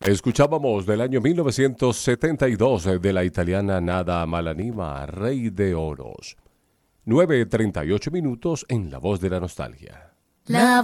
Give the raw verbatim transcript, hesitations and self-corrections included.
Escuchábamos del año mil novecientos setenta y dos de la italiana Nada Malanima, Rey de Oros. nueve treinta y ocho minutos en La Voz de la Nostalgia. La